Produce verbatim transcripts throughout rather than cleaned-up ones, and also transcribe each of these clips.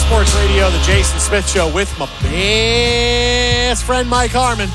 Sports Radio, the Jason Smith Show with my best friend Mike Harmon.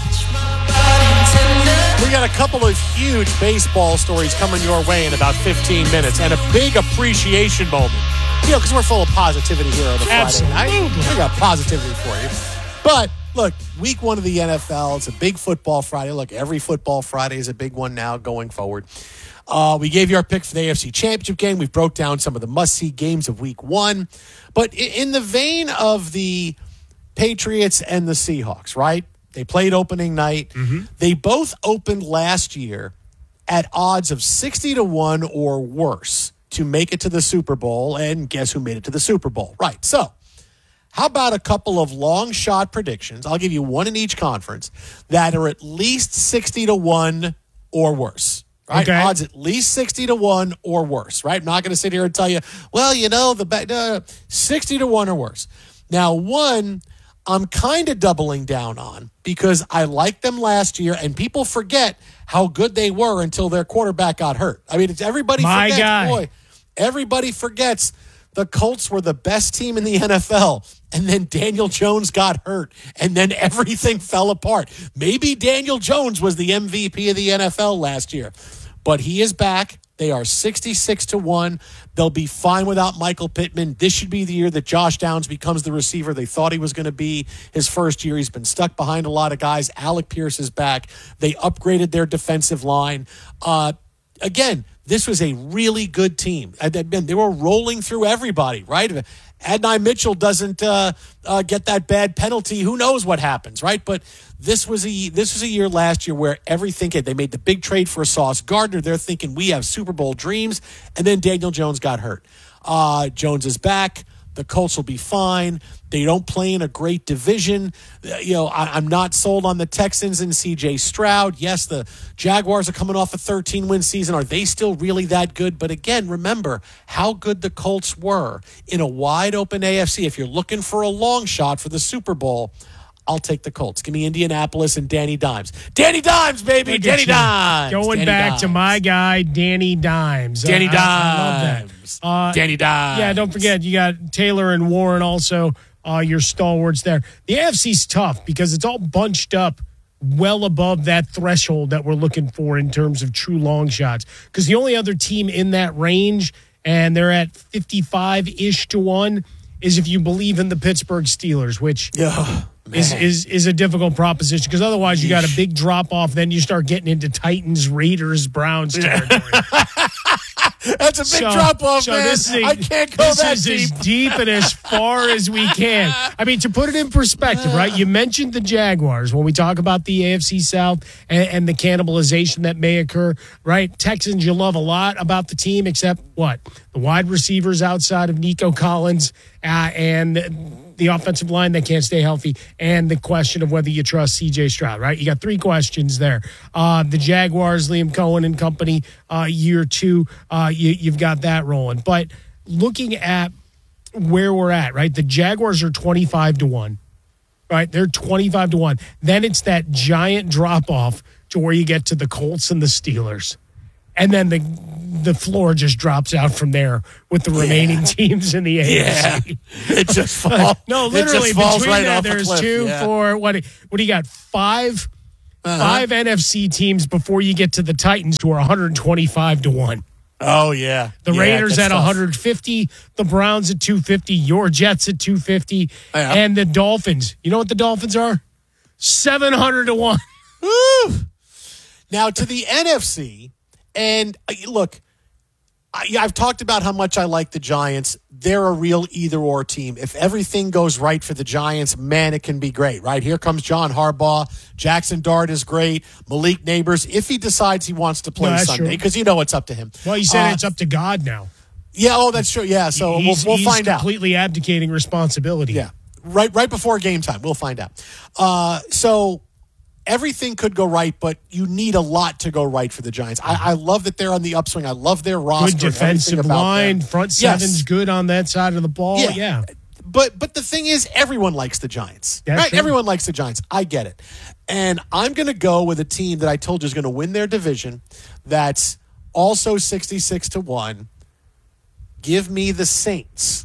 We got a couple of huge baseball stories coming your way in about fifteen minutes and a big appreciation moment. You know, because we're full of positivity here on the Friday night. We got positivity for you. But, look, week one of the N F L, it's a big football Friday. Look, every football Friday is a big one now going forward. Uh, we gave you our pick for the A F C Championship game. We've broke down some of the must-see games of week one. But in the vein of the Patriots and the Seahawks, right? They played opening night. Mm-hmm. They both opened last year at odds of sixty to one or worse to make it to the Super Bowl. And guess who made it to the Super Bowl? Right. So how about a couple of long shot predictions? I'll give you one in each conference that are at least sixty to one or worse. Right? Okay. Odds at least sixty to one or worse, right? I'm not going to sit here and tell you, well, you know, the uh, sixty to one or worse. Now, one, I'm kind of doubling down on because I liked them last year, and people forget how good they were until their quarterback got hurt. I mean, it's everybody My forgets, guy. boy, everybody forgets the Colts were the best team in the N F L, and then Daniel Jones got hurt, and then everything fell apart. Maybe Daniel Jones was the M V P of the N F L last year. But he is back. They are sixty-six to one. They'll be fine without Michael Pittman. This should be the year that Josh Downs becomes the receiver they thought he was going to be his first year. He's been stuck behind a lot of guys. Alec Pierce is back. They upgraded their defensive line. Uh, again, this was a really good team. They were rolling through everybody, right? If Adonai Mitchell doesn't uh, uh, get that bad penalty, who knows what happens, right? But this was a this was a year last year where everything – they made the big trade for Sauce Gardner. They're thinking we have Super Bowl dreams, and then Daniel Jones got hurt. Uh, Jones is back. The Colts will be fine. They don't play in a great division. You know, I, I'm not sold on the Texans and C J Stroud. Yes, the Jaguars are coming off a thirteen-win season. Are they still really that good? But again, remember how good the Colts were in a wide-open A F C. If you're looking for a long shot for the Super Bowl, I'll take the Colts. Give me Indianapolis and Danny Dimes. Danny Dimes, baby. Danny Dimes. Going Danny back Dimes. to my guy, Danny Dimes. Danny uh, Dimes. I, I love that. Uh, Danny Dimes. Yeah, don't forget, you got Taylor and Warren also, uh, your stalwarts there. The A F C's tough because it's all bunched up well above that threshold that we're looking for in terms of true long shots. Because the only other team in that range, and they're at fifty-five-ish to one, is if you believe in the Pittsburgh Steelers, which yeah, is, is is a difficult proposition because otherwise you got a big drop off. Then you start getting into Titans, Raiders, Browns territory. That's a big so, drop off, so man. This is a, I can't go this that is deep. as deep and as far as we can. I mean, to put it in perspective, right? You mentioned the Jaguars when we talk about the A F C South and, and the cannibalization that may occur, right? Texans, you love a lot about the team, except what? The wide receivers outside of Nico Collins uh, and the offensive line that can't stay healthy, and the question of whether you trust C J Stroud, right? You got three questions there. Uh, the Jaguars, Liam Cohen and company, uh, year two, uh, you, you've got that rolling. But looking at where we're at, right? The Jaguars are twenty-five to one, right? They're twenty-five to one. Then it's that giant drop-off to where you get to the Colts and the Steelers. And then the the floor just drops out from there with the remaining yeah. teams in the A F C. Yeah. It just falls. No, literally, it just falls between right that, off there's a cliff. two yeah. for, what, what do you got, five, uh-huh. five N F C teams before you get to the Titans, who are one hundred twenty-five to one. Oh, yeah. The yeah, Raiders at tough. one hundred fifty, the Browns at two fifty, your Jets at two fifty, yeah. and the Dolphins. You know what the Dolphins are? seven hundred to one. Woo! Now, to the N F C, and look, I, I've talked about how much I like the Giants. They're a real either-or team. If everything goes right for the Giants, man, it can be great, right? Here comes John Harbaugh. Jackson Dart is great. Malik Neighbors, if he decides he wants to play no, Sunday, because you know it's up to him. Well, you said uh, it's up to God now. Yeah, oh, that's true. Yeah, so he's, we'll, we'll he's find out. He's completely abdicating responsibility. Yeah, right, right before game time. We'll find out. Uh, so... Everything could go right, but you need a lot to go right for the Giants. I, I love that they're on the upswing. I love their roster. Good defensive line, them. Front seven's yes. good on that side of the ball. Yeah. yeah. But but the thing is, everyone likes the Giants. That's right? true. Everyone likes the Giants. I get it. And I'm going to go with a team that I told you is going to win their division that's also sixty-six to one. Give me the Saints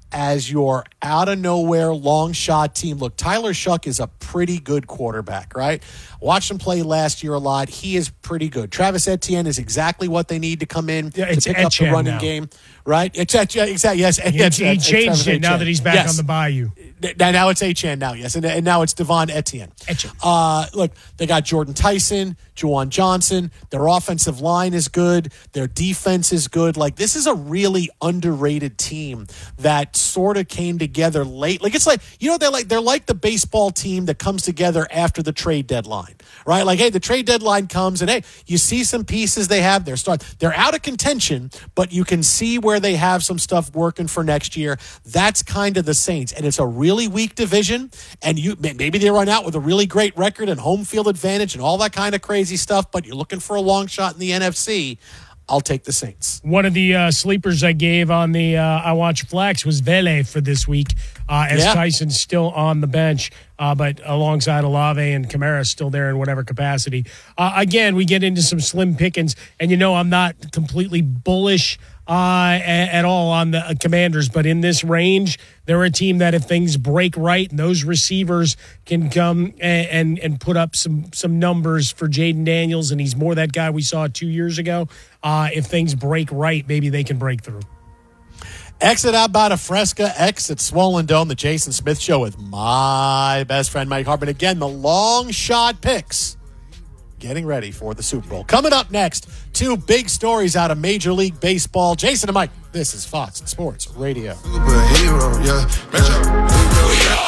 as your out-of-nowhere long shot team. Look, Tyler Shuck is a pretty good quarterback, right? Watched him play last year a lot. He is pretty good. Travis Etienne is exactly what they need to come in yeah, to pick up the running now. game, right? It's Etienne, exactly, yes. He, it's, he it's, changed it's it now Etienne. that he's back yes. on the bayou. Now it's Etienne now, yes. And, and now it's Devon Etienne. Etienne. Uh, look, they got Jordan Tyson, Juwan Johnson. Their offensive line is good. Their defense is good. Like, this is a really underrated team that sort of came together late. Like, it's like, you know, they're like, they're like the baseball team that comes together after the trade deadline, right? Like, hey, the trade deadline comes and, hey, you see some pieces they have. They're start, they're out of contention, but you can see where they have some stuff working for next year. That's kind of the Saints. And it's a really weak division. And you maybe they run out with a really great record and home field advantage and all that kind of crazy stuff, but you're looking for a long shot in the N F C. I'll take the Saints. One of the uh, sleepers I gave on the uh, I Watch Flex was Vele for this week, uh, as yeah. Tyson's still on the bench, uh, but alongside Olave and Kamara still there in whatever capacity. Uh, again, we get into some slim pickings, and you know I'm not completely bullish uh, at all on the Commanders, but in this range, they're a team that if things break right and those receivers can come and and, and put up some some numbers for Jaden Daniels, and he's more that guy we saw two years ago. Uh, if things break right, maybe they can break through. Exit out about a Fresca, exit Swollen Dome, the Jason Smith Show with my best friend Mike Hartman. Again, the long shot picks. Getting ready for the Super Bowl. Coming up next, two big stories out of Major League Baseball. Jason and Mike, this is Fox Sports Radio. Superhero, yeah.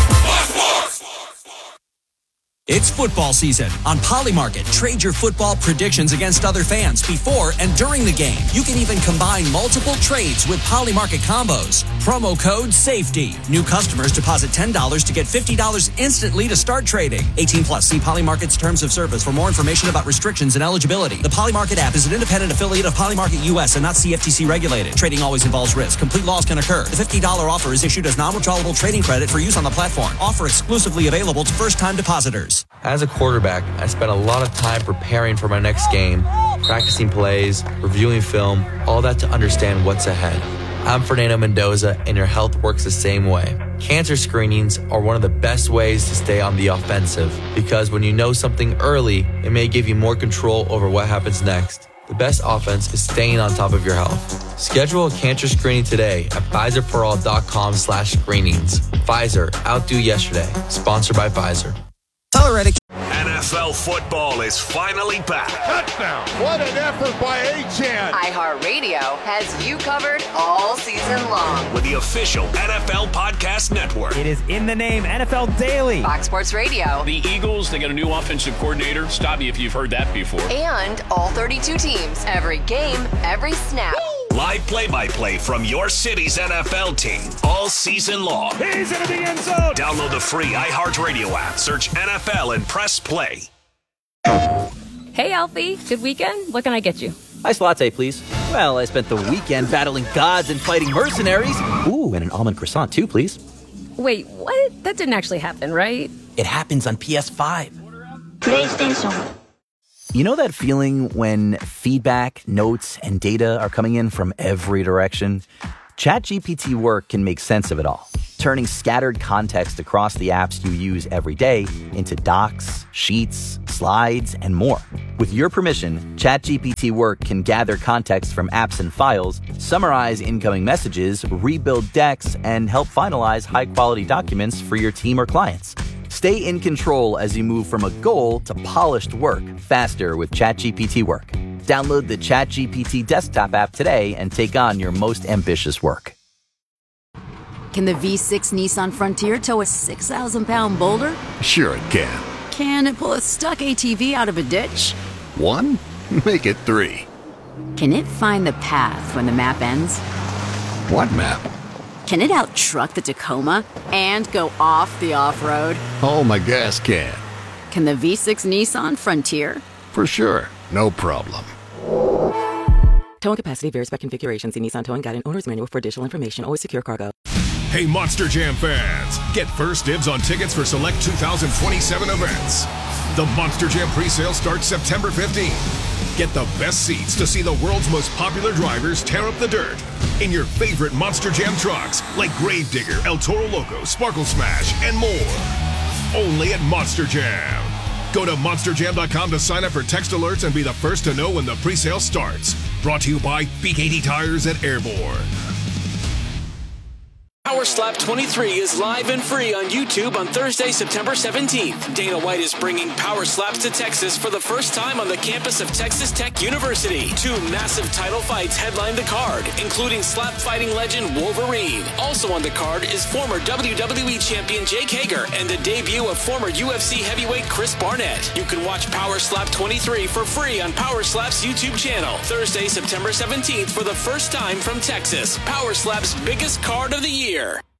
It's football season. On Polymarket, trade your football predictions against other fans before and during the game. You can even combine multiple trades with Polymarket combos. Promo code SAFETY. New customers deposit ten dollars to get fifty dollars instantly to start trading. eighteen plus. See Polymarket's terms of service for more information about restrictions and eligibility. The Polymarket app is an independent affiliate of Polymarket U S and not C F T C regulated. Trading always involves risk. Complete loss can occur. The fifty dollars offer is issued as non-withdrawable trading credit for use on the platform. Offer exclusively available to first-time depositors. As a quarterback, I spent a lot of time preparing for my next game, practicing plays, reviewing film, all that to understand what's ahead. I'm Fernando Mendoza, and your health works the same way. Cancer screenings are one of the best ways to stay on the offensive, because when you know something early, it may give you more control over what happens next. The best offense is staying on top of your health. Schedule a cancer screening today at Pfizer-for-all.com slash screenings. Pfizer, outdo yesterday. Sponsored by Pfizer. Already. N F L football is finally back. Touchdown. What an effort by Achane. iHeartRadio has you covered all season long. With the official N F L Podcast Network. It is in the name N F L Daily. Fox Sports Radio. The Eagles, they got a new offensive coordinator. Stop me if you've heard that before. And all thirty-two teams. Every game, every snap. Woo! Live play-by-play from your city's N F L team all season long. He's into the end zone. Download the free iHeartRadio app. Search N F L and press play. Hey, Alfie. Good weekend? What can I get you? Iced latte, please. Well, I spent the weekend battling gods and fighting mercenaries. Ooh, and an almond croissant, too, please. Wait, what? That didn't actually happen, right? It happens on P S five. PlayStation. You know that feeling when feedback, notes, and data are coming in from every direction? ChatGPT Work can make sense of it all, turning scattered context across the apps you use every day into docs, sheets, slides, and more. With your permission, ChatGPT Work can gather context from apps and files, summarize incoming messages, rebuild decks, and help finalize high-quality documents for your team or clients. Stay in control as you move from a goal to polished work faster with ChatGPT Work. Download the ChatGPT desktop app today and take on your most ambitious work. Can the V six Nissan Frontier tow a six thousand pound boulder? Sure it can. Can it pull a stuck A T V out of a ditch? One? Make it three. Can it find the path when the map ends? What map? Can it out-truck the Tacoma and go off the off-road? Oh, my gas can. Can the V six Nissan Frontier? For sure. No problem. Towing capacity varies by configuration. See Nissan Towing Guide and Owner's Manual for additional information. Always secure cargo. Hey, Monster Jam fans. Get first dibs on tickets for select two thousand twenty-seven events. The Monster Jam presale starts September fifteenth. Get the best seats to see the world's most popular drivers tear up the dirt in your favorite Monster Jam trucks like Gravedigger, El Toro Loco, Sparkle Smash, and more. Only at Monster Jam. Go to monster jam dot com to sign up for text alerts and be the first to know when the pre-sale starts. Brought to you by B K T Tires at Airborne. Power Slap twenty-three is live and free on YouTube on Thursday, September seventeenth. Dana White is bringing Power Slaps to Texas for the first time on the campus of Texas Tech University. Two massive title fights headline the card, including slap fighting legend Wolverine. Also on the card is former W W E champion Jake Hager and the debut of former U F C heavyweight Chris Barnett. You can watch Power Slap twenty-three for free on Power Slap's YouTube channel. Thursday, September seventeenth for the first time from Texas. Power Slap's biggest card of the year.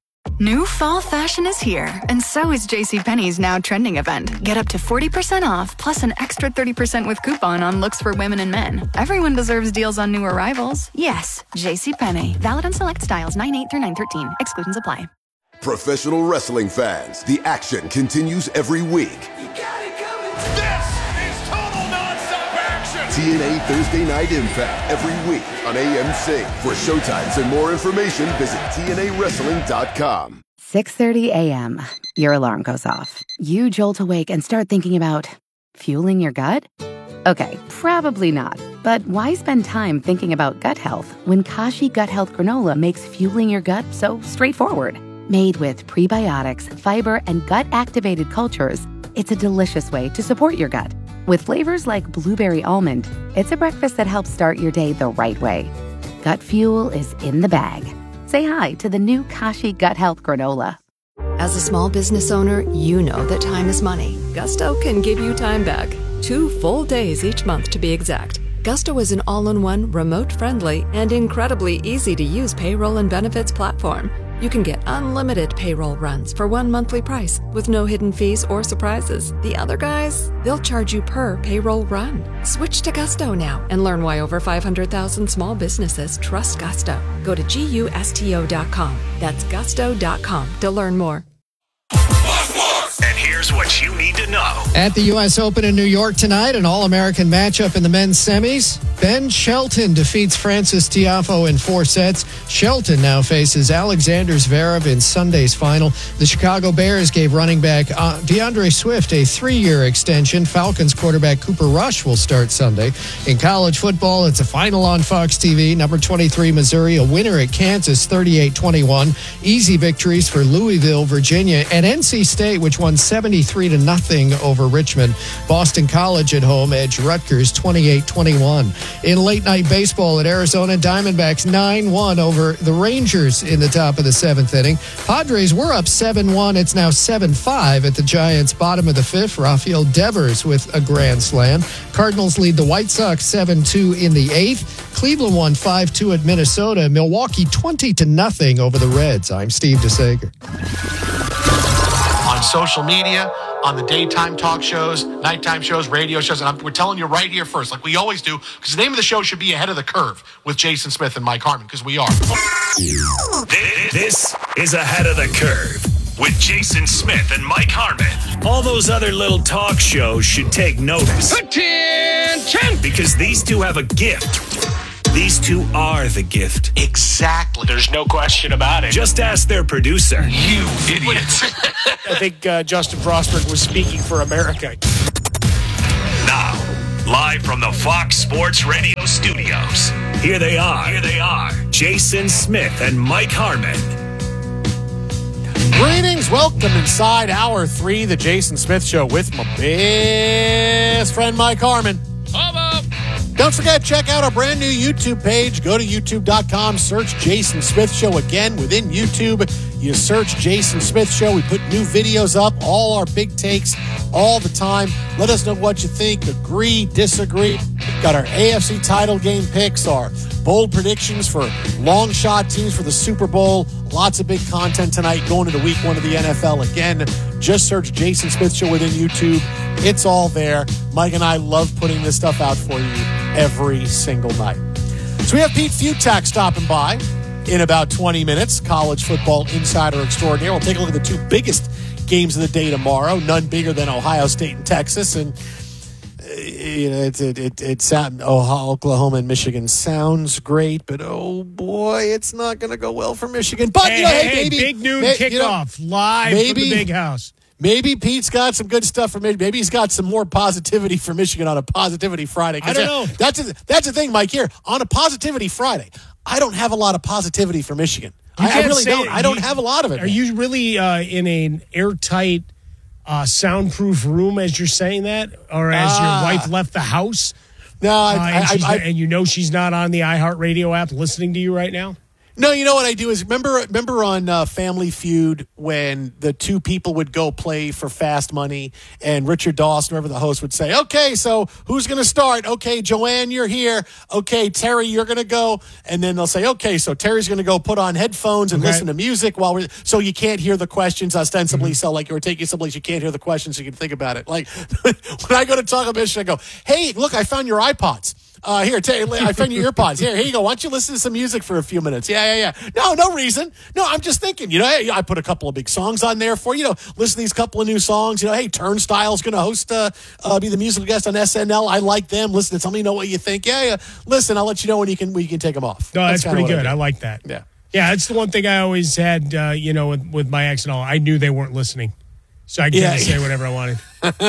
New fall fashion is here, and so is JCPenney's Now Trending event. Get up to forty percent off, plus an extra thirty percent with coupon on looks for women and men. Everyone deserves deals on new arrivals. Yes, JCPenney. Valid on select styles nine eight through nine thirteen. Exclusions apply. Professional wrestling fans, the action continues every week. You got it coming. This is total nonstop action. T N A Thursday Night Impact every week on A M C. For showtimes and more information, visit T N A wrestling dot com. six thirty a.m. Your alarm goes off. You jolt awake and start thinking about fueling your gut? Okay, probably not. But why spend time thinking about gut health when Kashi Gut Health Granola makes fueling your gut so straightforward? Made with prebiotics, fiber, and gut-activated cultures, it's a delicious way to support your gut. With flavors like blueberry almond, it's a breakfast that helps start your day the right way. Gut fuel is in the bag. Say hi to the new Kashi Gut Health Granola. As a small business owner, you know that time is money. Gusto can give you time back. Two full days each month to be exact. Gusto is an all-in-one, remote-friendly, and incredibly easy-to-use payroll and benefits platform. You can get unlimited payroll runs for one monthly price with no hidden fees or surprises. The other guys, they'll charge you per payroll run. Switch to Gusto now and learn why over five hundred thousand small businesses trust Gusto. Go to gusto dot com. That's gusto dot com to learn more. And here's what you need to know. At the U S Open in New York tonight, an All-American matchup in the men's semis. Ben Shelton defeats Francis Tiafoe in four sets. Shelton now faces Alexander Zverev in Sunday's final. The Chicago Bears gave running back uh, DeAndre Swift a three-year extension. Falcons quarterback Cooper Rush will start Sunday. In college football, it's a final on Fox T V. Number twenty-three, Missouri, a winner at Kansas, thirty-eight twenty-one. Easy victories for Louisville, Virginia, and N C State, which won seventy-three to nothing over Richmond. Boston College at home edged Rutgers twenty-eight twenty-one. In late-night baseball at Arizona, Diamondbacks nine one over the Rangers in the top of the seventh inning. Padres were up seven one. It's now seven five at the Giants' bottom of the fifth. Rafael Devers with a grand slam. Cardinals lead the White Sox seven two in the eighth. Cleveland won five two at Minnesota. Milwaukee twenty to nothing over the Reds. I'm Steve DeSager. On social media, on the daytime talk shows, nighttime shows, radio shows, and I'm, we're telling you right here first, like we always do, because the name of the show should be Ahead of the Curve with Jason Smith and Mike Harmon, because we are. This is Ahead of the Curve with Jason Smith and Mike Harmon. All those other little talk shows should take notice. Attention! Because these two have a gift. These two are the gift. Exactly. There's no question about it. Just ask their producer. You idiots. I think uh, Justin Frostberg was speaking for America. Now, live from the Fox Sports Radio studios, here they are. Here they are. Jason Smith and Mike Harmon. Greetings. Welcome inside hour three, the Jason Smith Show with my best friend Mike Harmon. Don't forget, check out our brand new YouTube page. Go to youtube dot com, search Jason Smith Show. Again, within YouTube, you search Jason Smith Show. We put new videos up, all our big takes, all the time. Let us know what you think. Agree, disagree. Got our A F C title game picks, our bold predictions for long shot teams for the Super Bowl. Lots of big content tonight going into week one of the N F L. Again, just search Jason Smith Show within YouTube. It's all there. Mike and I love putting this stuff out for you every single night. So we have Pete Futak stopping by in about twenty minutes. College football insider extraordinaire. We'll take a look at the two biggest games of the day tomorrow. None bigger than Ohio State and Texas. And you know, it it it, it sound, oh, Oklahoma and Michigan sounds great, but oh boy, it's not going to go well for Michigan. But hey, you know, hey, hey, hey, maybe big noon may, kickoff you know, live maybe, from the big house. Maybe Pete's got some good stuff for me. Maybe he's got some more positivity for Michigan on a Positivity Friday. I don't know. That's a, that's the thing, Mike. Here on a Positivity Friday, I don't have a lot of positivity for Michigan. I, I really don't. I don't you, have a lot of it. Are man. you really uh, in an airtight, uh, soundproof room as you're saying that, or as Ah. your wife left the house? No, I, uh, and, I, she's- I, and you know she's not on the iHeartRadio app listening to you right now. No, you know what I do is remember remember on uh, Family Feud when the two people would go play for fast money and Richard Dawson, whoever the host, would say, okay, so who's going to start? Okay, Joanne, you're here. Okay, Terry, you're going to go. And then they'll say, okay, so Terry's going to go put on headphones and Okay. listen to music while we're, so you can't hear the questions ostensibly. So like you were taking someplace, you can't hear the questions, so you can think about it. Like when I go to talk about Michigan, I go, hey, look, I found your iPods. Uh, here, Terry, I found your earpods. Here, here you go. Why don't you listen to some music for a few minutes? Yeah, yeah, yeah. No, no reason. No, I'm just thinking, you know, hey, I put a couple of big songs on there for you. You know, listen to these couple of new songs. You know, hey, Turnstile's going to host, uh, uh, be the musical guest on S N L. I like them. Listen, tell me know what you think. Yeah, yeah. Listen, I'll let you know when you can when you can take them off. No, that's, kinda pretty what good. I, I, do. like that. Yeah. Yeah, it's the one thing I always had, uh, you know, with, with my ex and all. I knew they weren't listening. So I could Yeah. say whatever I wanted.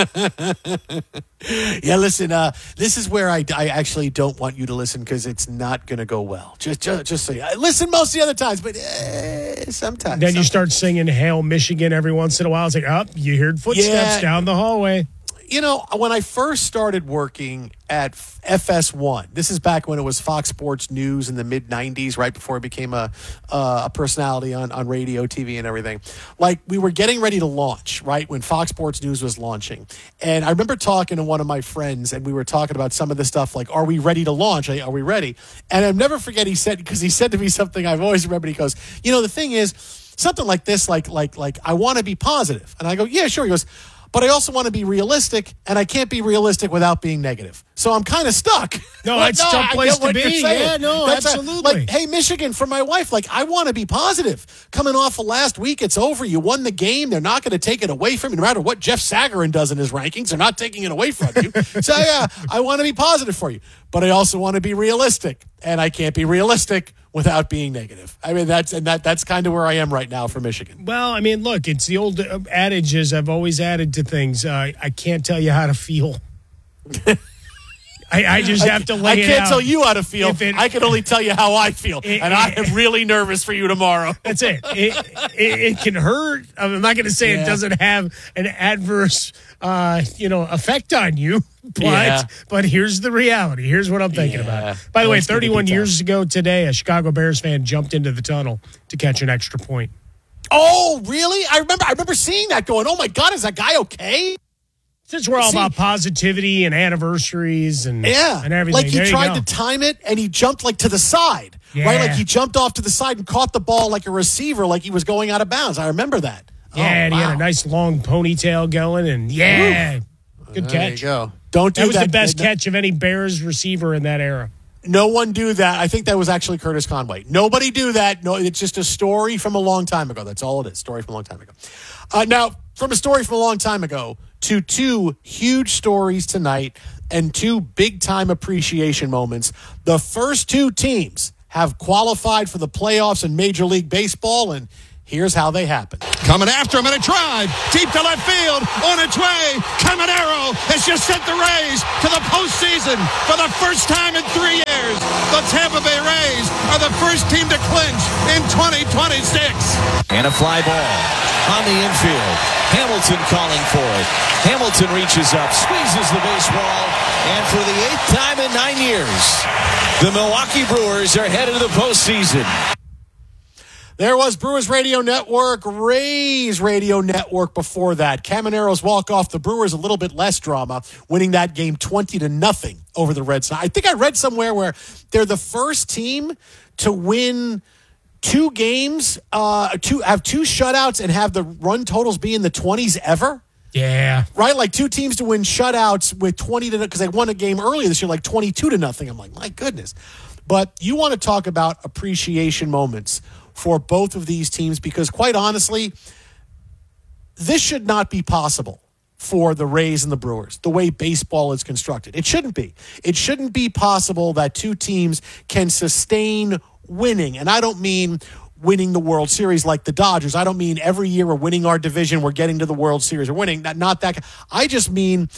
Yeah, listen, uh, this is where I, I actually don't want you to listen because it's not going to go well. Just, just, just so you listen most of the other times, but uh, sometimes. Then you sometimes. start singing Hail Michigan every once in a while. It's like, oh, you heard footsteps Yeah. down the hallway. You know, when I first started working at F S one, this is back when it was Fox Sports News in the mid nineties, right before it became a uh, a personality on, on radio, T V, and everything. Like, we were getting ready to launch, right, when Fox Sports News was launching. And I remember talking to one of my friends, and we were talking about some of the stuff, like, are we ready to launch? Are we ready? And I'll never forget, he said, because he said to me something I've always remembered. He goes, you know, the thing is, something like this, like, like, like, I want to be positive. And I go, yeah, sure. He goes, but I also want to be realistic, and I can't be realistic without being negative. So I'm kind of stuck. No, Like, it's a tough I place get to what be. you're saying. Yeah, no, That's a- absolutely. like, hey, Michigan, for my wife, like, I want to be positive. Coming off of last week, it's over. You won the game. They're not going to take it away from you. No matter what Jeff Sagarin does in his rankings, they're not taking it away from you. So, yeah, I want to be positive for you. But I also want to be realistic, and I can't be realistic without being negative. I mean, that's and that that's kind of where I am right now for Michigan. Well, I mean, look, it's the old uh, adages I've always added to things. Uh, I can't tell you how to feel. I, I just have to lay I it can't out. tell you how to feel. If it- I can only tell you how I feel, It- and I am really nervous for you tomorrow. That's it. It, it, it can hurt. I'm not going to say Yeah. it doesn't have an adverse, uh, you know, effect on you, but Yeah. but here's the reality. Here's what I'm thinking Yeah. about. By the way, That's gonna be thirty-one tough. years ago today, a Chicago Bears fan jumped into the tunnel to catch an extra point. Oh, really? I remember. I remember seeing that. Going, oh my God, is that guy okay? Since we're all See- about positivity and anniversaries and Yeah, and everything, like he there you tried go. to time it, and he jumped like to the side, right? Yeah. Like he jumped off to the side and caught the ball like a receiver, like he was going out of bounds. I remember that. Yeah, oh, and he wow. had a nice long ponytail going, and yeah, good There catch. you go. Don't do That that. was the best No- catch of any Bears receiver in that era. No one do that. I think that was actually Curtis Conway. Nobody do that. No, it's just a story from a long time ago. That's all it is. Story from a long time ago. Uh, now, from a story from a long time ago to two huge stories tonight and two big-time appreciation moments. The first two teams have qualified for the playoffs in Major League Baseball, and here's how they happened. Coming after him in a drive, deep to left field, on its way. Caminero has just sent the Rays to the postseason for the first time in three years. The Tampa Bay Rays are the first team to clinch in twenty twenty-six. And a fly ball on the infield. Hamilton calling for it. Hamilton reaches up, squeezes the baseball, and for the eighth time in nine years, the Milwaukee Brewers are headed to the postseason. There was Brewers Radio Network, Rays Radio Network before that. Caminero's walk off the Brewers, a little bit less drama, winning that game twenty to nothing over the Red Sox. I think I read somewhere where they're the first team to win two games, uh, two have two shutouts and have the run totals be in the twenties ever. Yeah. Right? Like two teams to win shutouts with twenty to because they won a game earlier this year, like twenty-two to nothing. I'm like, my goodness. But you want to talk about appreciation moments for both of these teams because, quite honestly, this should not be possible for the Rays and the Brewers, the way baseball is constructed. It shouldn't be. It shouldn't be possible that two teams can sustain winning. And I don't mean winning the World Series like the Dodgers. I don't mean every year we're winning our division, we're getting to the World Series, or winning. Not, not that. I just mean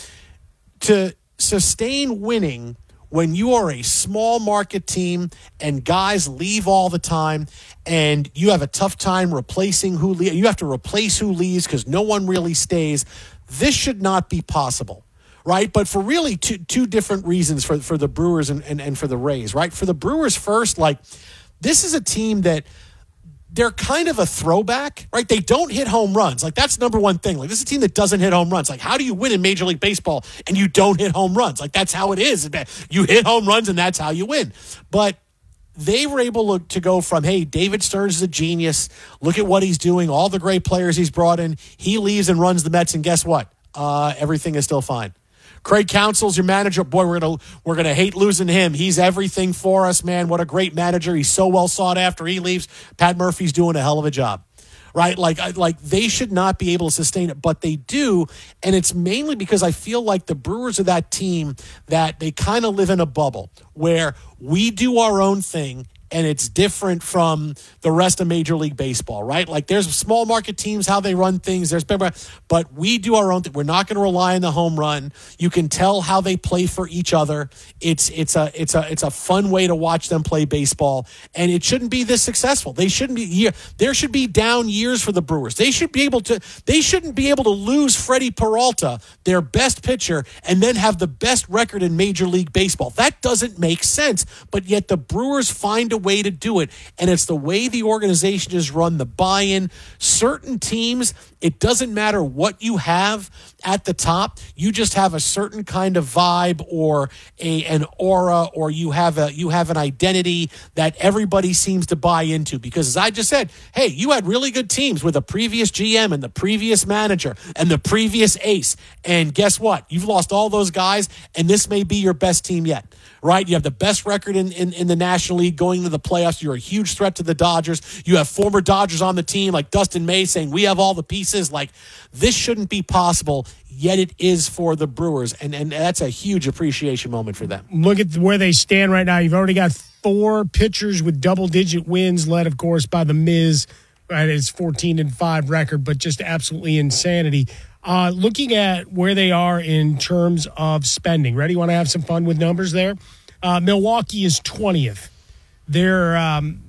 to sustain winning when you are a small market team and guys leave all the time and you have a tough time replacing who leaves. You have to replace who leaves because no one really stays. This should not be possible, right? But for really two two different reasons for, for the Brewers and, and, and for the Rays, right? For the Brewers first, like this is a team that they're kind of a throwback, right? They don't hit home runs. Like, that's number one thing. Like, this is a team that doesn't hit home runs. Like, how do you win in Major League Baseball and you don't hit home runs? Like, that's how it is. You hit home runs and that's how you win. But they were able to go from, hey, David Stearns is a genius. Look at what he's doing. All the great players he's brought in. He leaves and runs the Mets, and guess what? Uh, everything is still fine. Craig Counsell's your manager. Boy, we're gonna we're gonna hate losing him. He's everything for us, man. What a great manager. He's so well sought after. He leaves. Pat Murphy's doing a hell of a job, right? Like like they should not be able to sustain it, but they do, and it's mainly because I feel like the Brewers are that team that they kind of live in a bubble where we do our own thing. And it's different from the rest of Major League Baseball, right? Like there's small market teams, how they run things. There's but we do our own thing. We're not going to rely on the home run. You can tell how they play for each other. It's it's a it's a it's a fun way to watch them play baseball. And it shouldn't be this successful. They shouldn't be here. There should be down years for the Brewers. They should be able to. They shouldn't be able to lose Freddie Peralta, their best pitcher, and then have the best record in Major League Baseball. That doesn't make sense. But yet the Brewers find a way to do it, and it's the way the organization is run, the buy-in. Certain teams, it doesn't matter what you have at the top, you just have a certain kind of vibe or a an aura, or you have a you have an identity that everybody seems to buy into. Because as I just said, hey, you had really good teams with a previous G M and the previous manager and the previous ace, and guess what? You've lost all those guys, and this may be your best team yet. Right? You have the best record in, in, in the National League going to the playoffs. You're a huge threat to the Dodgers. You have former Dodgers on the team like Dustin May saying, we have all the pieces. Like, this shouldn't be possible, yet it is for the Brewers. And, and that's a huge appreciation moment for them. Look at where they stand right now. You've already got four pitchers with double-digit wins, led, of course, by the Miz. Right? It's fourteen and five record, but just absolutely insanity. Uh, looking at where they are in terms of spending. Ready? Want to have some fun with numbers there? Uh, Milwaukee is twentieth. Their um,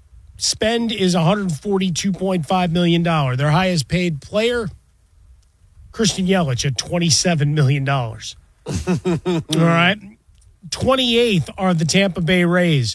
spend is one hundred forty-two point five million dollars. Their highest paid player, Christian Yelich, at twenty-seven million dollars. All right. twenty-eighth are the Tampa Bay Rays.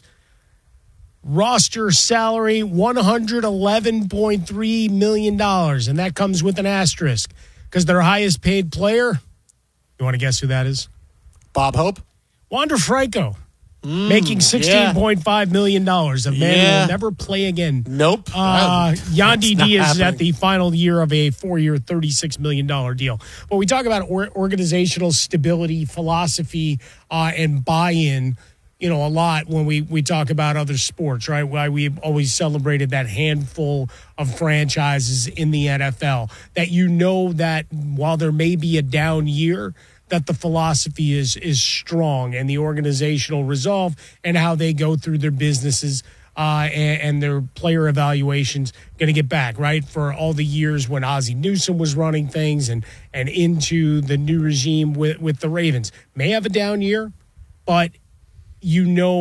Roster salary, one hundred eleven point three million dollars. And that comes with an asterisk. Because their highest paid player, you want to guess who that is? Bob Hope? Wander Franco, mm, making sixteen point five million dollars. A man yeah. who will never play again. Nope. Uh, Yandy Diaz is happening. at the final year of a four-year, thirty-six million dollars deal. But we talk about or- organizational stability, philosophy, uh, and buy-in, you know, a lot when we, we talk about other sports, right? Why we've always celebrated that handful of franchises in the N F L, that you know that while there may be a down year, that the philosophy is is strong, and the organizational resolve and how they go through their businesses uh, and, and their player evaluations going to get back, right? For all the years when Ozzie Newsome was running things and, and into the new regime with, with the Ravens. May have a down year, but you know